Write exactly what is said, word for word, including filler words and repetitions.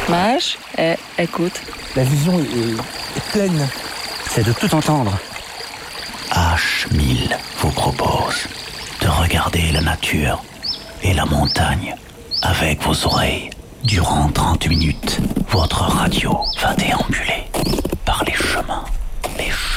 Mage, eh, écoute. La vision est, est pleine. C'est de tout entendre. H mille vous propose de regarder la nature et la montagne avec vos oreilles. Durant trente minutes, votre radio va déambuler par les chemins